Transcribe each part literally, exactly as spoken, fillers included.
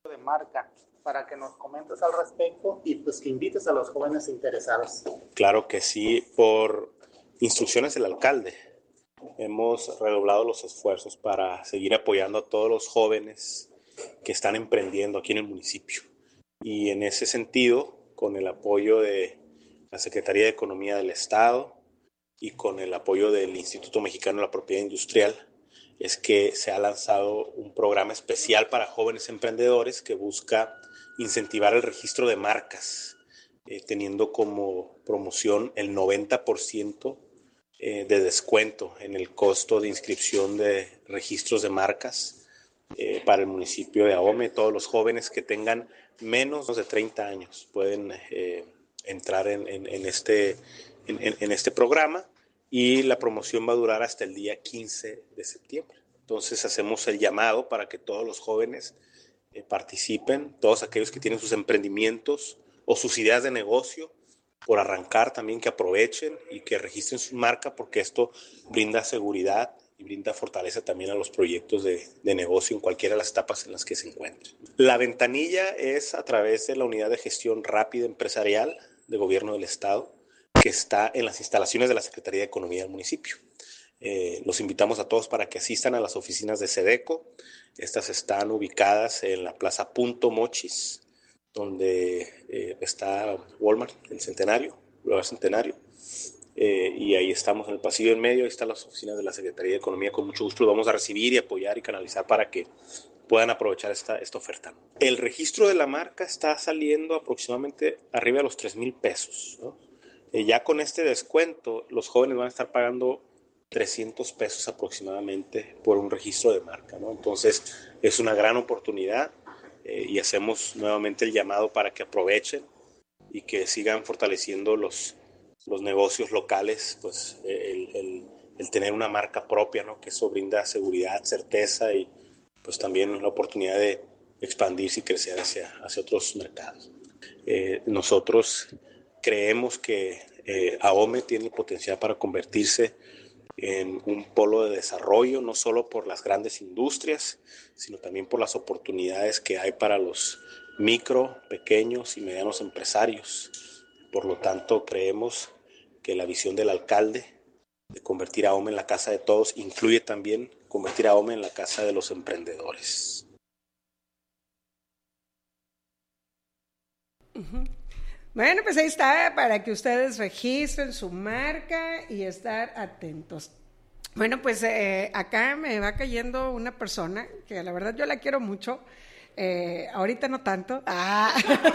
de marca, para que nos comentes al respecto y pues que invites a los jóvenes interesados. Claro que sí, por instrucciones del alcalde hemos redoblado los esfuerzos para seguir apoyando a todos los jóvenes que están emprendiendo aquí en el municipio. Y en ese sentido, con el apoyo de la Secretaría de Economía del Estado y con el apoyo del Instituto Mexicano de la Propiedad Industrial, es que se ha lanzado un programa especial para jóvenes emprendedores que busca incentivar el registro de marcas, eh, teniendo como promoción el noventa por ciento eh, de descuento en el costo de inscripción de registros de marcas eh, para el municipio de Ahome. Todos los jóvenes que tengan menos de treinta años pueden eh, entrar en, en, en, este, en, en este programa, y la promoción va a durar hasta el día quince de septiembre. Entonces hacemos el llamado para que todos los jóvenes eh, participen, todos aquellos que tienen sus emprendimientos o sus ideas de negocio por arrancar también, que aprovechen y que registren su marca, porque esto brinda seguridad y brinda fortaleza también a los proyectos de, de negocio en cualquiera de las etapas en las que se encuentren. La ventanilla es a través de la Unidad de Gestión Rápida Empresarial de Gobierno del Estado, que está en las instalaciones de la Secretaría de Economía del municipio. Eh, los invitamos a todos para que asistan a las oficinas de SEDECO. Estas están ubicadas en la Plaza Punto Mochis, donde eh, está Walmart, el Centenario, Boulevard Centenario. Eh, y ahí estamos en el pasillo en medio, ahí están las oficinas de la Secretaría de Economía. Con mucho gusto los vamos a recibir y apoyar y canalizar para que puedan aprovechar esta, esta oferta. El registro de la marca está saliendo aproximadamente arriba de los tres mil pesos, ¿no? Eh, ya con este descuento, los jóvenes van a estar pagando trescientos pesos aproximadamente por un registro de marca, ¿no? Entonces, es una gran oportunidad eh, y hacemos nuevamente el llamado para que aprovechen y que sigan fortaleciendo los, los negocios locales, pues el, el, el tener una marca propia, ¿no? Que eso brinda seguridad, certeza y pues también la oportunidad de expandirse y crecer hacia, hacia otros mercados. Eh, nosotros creemos que eh, Ahome tiene el potencial para convertirse en un polo de desarrollo, no solo por las grandes industrias, sino también por las oportunidades que hay para los micro, pequeños y medianos empresarios. Por lo tanto, creemos que la visión del alcalde de convertir a Ahome en la casa de todos incluye también convertir a Ahome en la casa de los emprendedores. Uh-huh. Bueno, pues ahí está, para que ustedes registren su marca y estar atentos. Bueno, pues eh, acá me va cayendo una persona que la verdad yo la quiero mucho. Eh, ahorita no tanto. Ah,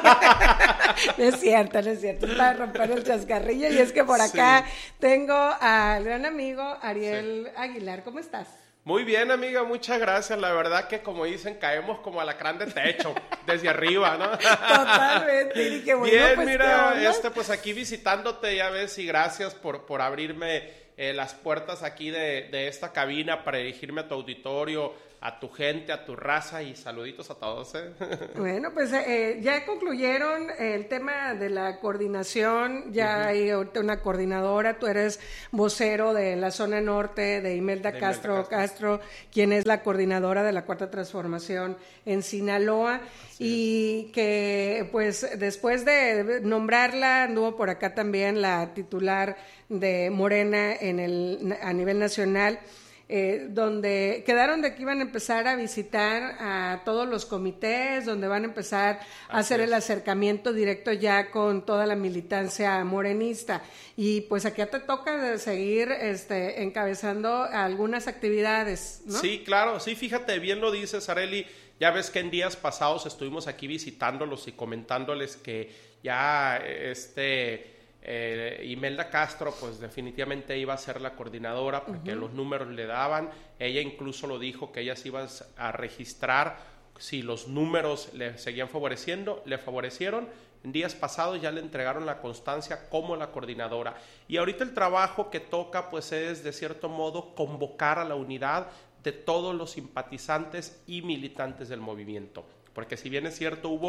no es cierto, no es cierto. Es para romper el chascarrillo. Y es que por acá sí tengo al gran amigo Ariel sí. Aguilar. ¿Cómo estás? Muy bien, amiga, muchas gracias. La verdad que, como dicen, caemos como alacrán de techo, desde arriba, ¿no? Totalmente. Y qué bueno, bien, pues, mira, este, pues aquí visitándote, ya ves, y gracias por, por abrirme eh, las puertas aquí de, de esta cabina para dirigirme a tu auditorio, a tu gente, a tu raza, y saluditos a todos, ¿eh? Bueno, pues eh, ya concluyeron el tema de la coordinación, ya uh-huh. hay ahorita una coordinadora, tú eres vocero de la zona norte de Imelda, de Castro, Imelda Castro, Castro, quien es la coordinadora de la Cuarta Transformación en Sinaloa, así y es. Que pues después de nombrarla, anduvo por acá también la titular de Morena en el, a nivel nacional, Eh, donde quedaron de que iban a empezar a visitar a todos los comités, donde van a empezar a hacer el acercamiento directo ya con toda la militancia morenista. Y pues aquí te toca de seguir este, encabezando algunas actividades, ¿no? Sí, claro, sí, fíjate, bien lo dices, Arely. Ya ves que en días pasados estuvimos aquí visitándolos y comentándoles que ya este... Eh, Imelda Castro pues definitivamente iba a ser la coordinadora porque uh-huh. los números le daban, ella incluso lo dijo que ella se iba a registrar si los números le seguían favoreciendo, le favorecieron. En días pasados ya le entregaron la constancia como la coordinadora, y ahorita el trabajo que toca pues es de cierto modo convocar a la unidad de todos los simpatizantes y militantes del movimiento, porque si bien es cierto hubo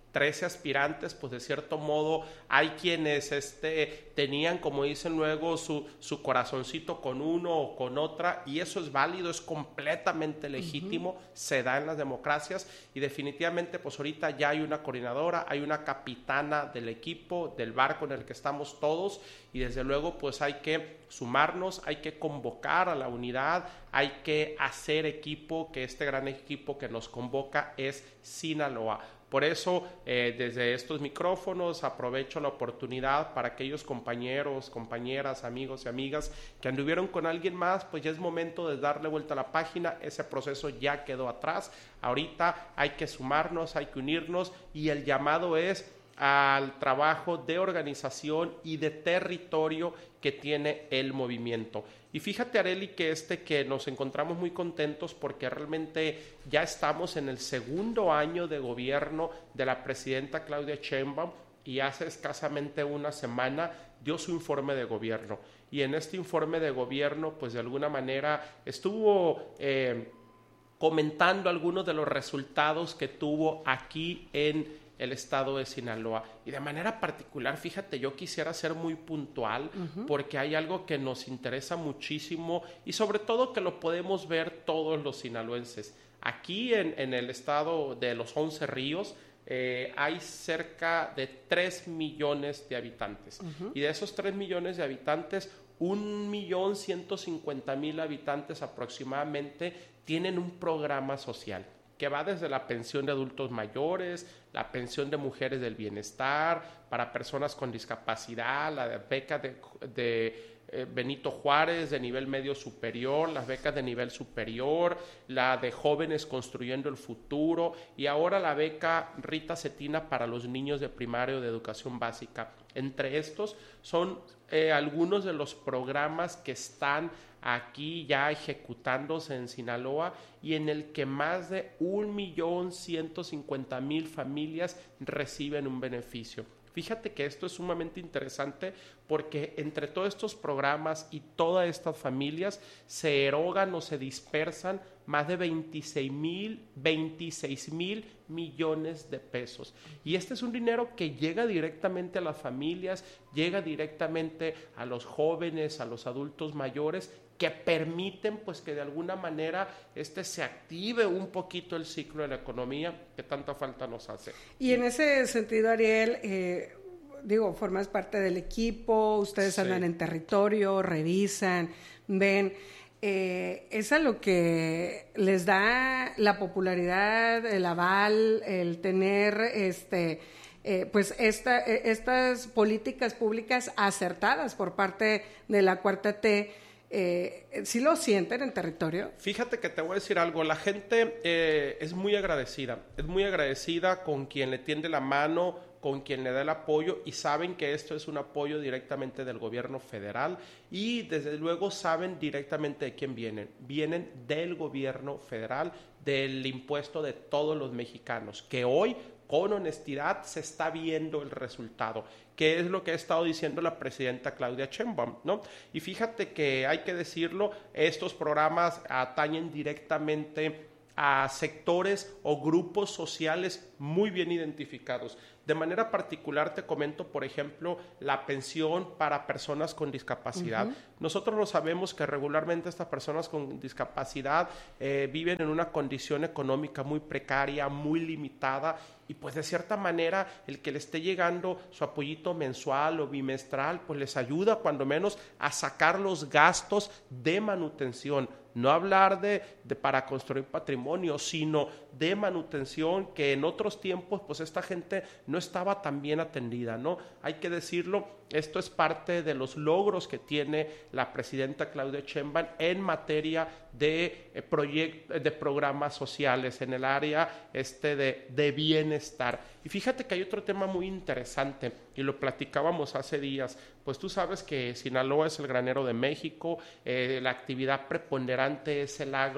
trece aspirantes, pues de cierto modo hay quienes este, tenían, como dicen luego, su, su corazoncito con uno o con otra, y eso es válido, es completamente legítimo, uh-huh. se da en las democracias, y definitivamente pues ahorita ya hay una coordinadora, hay una capitana del equipo, del barco en el que estamos todos, y desde luego pues hay que sumarnos, hay que convocar a la unidad, hay que hacer equipo, que este gran equipo que nos convoca es Sinaloa. Por eso, eh, desde estos micrófonos aprovecho la oportunidad para aquellos compañeros, compañeras, amigos y amigas que anduvieron con alguien más, pues ya es momento de darle vuelta a la página, ese proceso ya quedó atrás, ahorita hay que sumarnos, hay que unirnos, y el llamado es al trabajo de organización y de territorio que tiene el movimiento. Y fíjate, Arely, que este que nos encontramos muy contentos porque realmente ya estamos en el segundo año de gobierno de la presidenta Claudia Sheinbaum, y hace escasamente una semana dio su informe de gobierno. Y en este informe de gobierno, pues de alguna manera estuvo eh, comentando algunos de los resultados que tuvo aquí en el estado de Sinaloa. Y de manera particular, fíjate, yo quisiera ser muy puntual, uh-huh. porque hay algo que nos interesa muchísimo y sobre todo que lo podemos ver todos los sinaloenses. Aquí en, en el estado de los once ríos eh, hay cerca de tres millones de habitantes. Uh-huh. Y de esos tres millones de habitantes, un millón ciento cincuenta mil habitantes aproximadamente tienen un programa social que va desde la pensión de adultos mayores, la pensión de mujeres del bienestar, para personas con discapacidad, la beca de, de eh, Benito Juárez de nivel medio superior, las becas de nivel superior, la de jóvenes construyendo el futuro, y ahora la beca Rita Cetina para los niños de primaria o de educación básica. Entre estos son eh, algunos de los programas que están aquí ya ejecutándose en Sinaloa, y en el que más de un millón ciento cincuenta mil familias reciben un beneficio. Fíjate que esto es sumamente interesante porque entre todos estos programas y todas estas familias se erogan o se dispersan más de veintiséis mil millones de pesos. Y este es un dinero que llega directamente a las familias, llega directamente a los jóvenes, a los adultos mayores, que permiten pues que de alguna manera este se active un poquito el ciclo de la economía que tanta falta nos hace. Y en ese sentido, Ariel, eh, digo, formas parte del equipo, ustedes sí. andan en territorio, revisan, ven, eh, es a lo que les da la popularidad, el aval, el tener este eh, pues esta, estas políticas públicas acertadas por parte de la Cuarta T. Eh, ¿Sí lo sienten en territorio? Fíjate que te voy a decir algo, la gente eh, es muy agradecida, es muy agradecida con quien le tiende la mano, con quien le da el apoyo, y saben que esto es un apoyo directamente del gobierno federal, y desde luego saben directamente de quién vienen, vienen del gobierno federal, del impuesto de todos los mexicanos, que hoy con honestidad se está viendo el resultado, que es lo que ha estado diciendo la presidenta Claudia Sheinbaum, ¿no? Y fíjate que hay que decirlo, estos programas atañen directamente a sectores o grupos sociales muy bien identificados. De manera particular te comento, por ejemplo, la pensión para personas con discapacidad. Uh-huh. Nosotros lo sabemos que regularmente estas personas con discapacidad eh, viven en una condición económica muy precaria, muy limitada, y pues de cierta manera el que le esté llegando su apoyito mensual o bimestral, pues les ayuda cuando menos a sacar los gastos de manutención. No hablar de, de para construir patrimonio, sino de manutención, que en otros tiempos pues esta gente no estaba tan bien atendida, ¿no? Hay que decirlo, esto es parte de los logros que tiene la presidenta Claudia Sheinbaum en materia de, eh, proyect, de programas sociales, en el área este de, de bienestar. Y fíjate que hay otro tema muy interesante, y lo platicábamos hace días. Pues tú sabes que Sinaloa es el granero de México, eh, la actividad preponderante es el agro,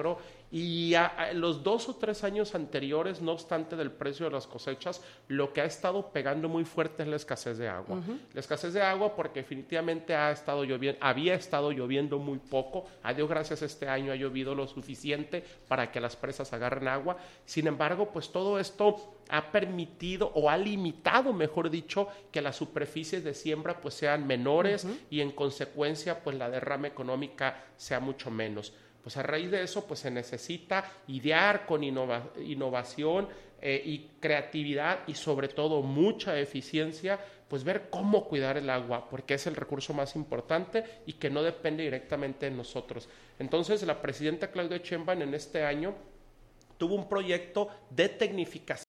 Y a, a los dos o tres años anteriores, no obstante del precio de las cosechas, lo que ha estado pegando muy fuerte es la escasez de agua. Uh-huh. La escasez de agua porque definitivamente ha estado lloviendo, había estado lloviendo muy poco. A Dios gracias, este año ha llovido lo suficiente para que las presas agarren agua. Sin embargo, pues todo esto ha permitido o ha limitado, mejor dicho, que las superficies de siembra pues sean menores uh-huh. y en consecuencia pues la derrama económica sea mucho menos. Pues a raíz de eso, pues se necesita idear con innova- innovación eh, y creatividad y sobre todo mucha eficiencia, pues ver cómo cuidar el agua, porque es el recurso más importante y que no depende directamente de nosotros. Entonces, la presidenta Claudia Sheinbaum en este año tuvo un proyecto de tecnificación.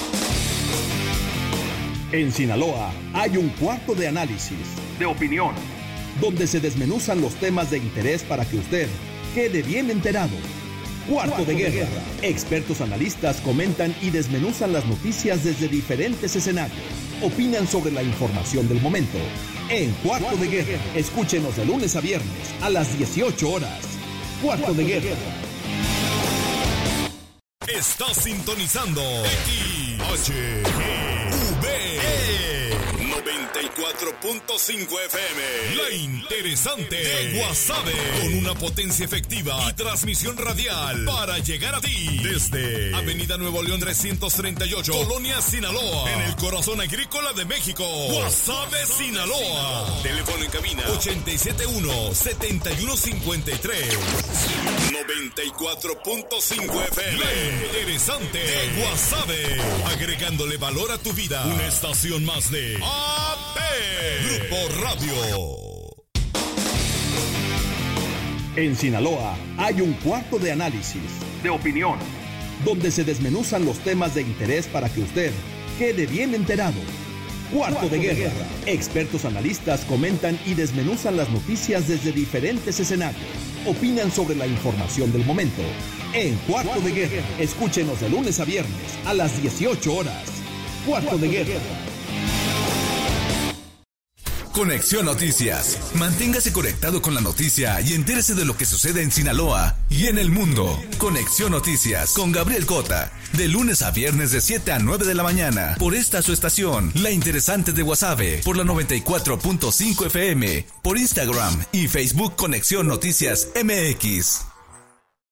En Sinaloa hay un cuarto de análisis, de opinión, donde se desmenuzan los temas de interés para que usted quede bien enterado. Cuarto, Cuarto de, guerra. de guerra. Expertos analistas comentan y desmenuzan las noticias desde diferentes escenarios. Opinan sobre la información del momento. En Cuarto, Cuarto de, de guerra. guerra. Escúchenos de lunes a viernes a las dieciocho horas. Cuarto, Cuarto de, de guerra. guerra. Estás sintonizando X H G V noventa y cuatro punto cinco F M. La interesante de Guasave, con una potencia efectiva y transmisión radial para llegar a ti desde Avenida Nuevo León trescientos treinta y ocho, Colonia Sinaloa, en el corazón agrícola de México. Guasave, Sinaloa. Teléfono en cabina ochenta y siete uno, setenta y uno cincuenta y tres. noventa y cuatro punto cinco F M. La interesante de Guasave, agregándole valor a tu vida. Una estación más de A P Grupo Radio. En Sinaloa hay un cuarto de análisis, de opinión, donde se desmenuzan los temas de interés para que usted quede bien enterado. Cuarto, Cuarto de, guerra. de guerra. Expertos analistas comentan y desmenuzan las noticias desde diferentes escenarios. Opinan sobre la información del momento. En Cuarto, Cuarto de, guerra. de guerra. Escúchenos de lunes a viernes a las dieciocho horas. Cuarto, Cuarto de, guerra. de guerra. Conexión Noticias. Manténgase conectado con la noticia y entérese de lo que sucede en Sinaloa y en el mundo. Conexión Noticias con Gabriel Cota. De lunes a viernes de siete a nueve de la mañana. Por esta su estación, La Interesante de Guasave. Por la noventa y cuatro punto cinco F M. Por Instagram y Facebook Conexión Noticias M X.